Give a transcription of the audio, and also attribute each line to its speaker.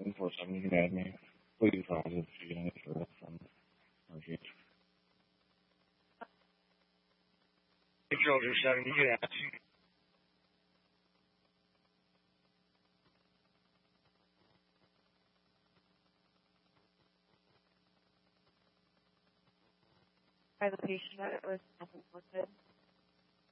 Speaker 1: 747, you can add me. Please, I'll just see any for this and okay. Soldier 7, you can add me.
Speaker 2: By the patient that it was self-inflicted.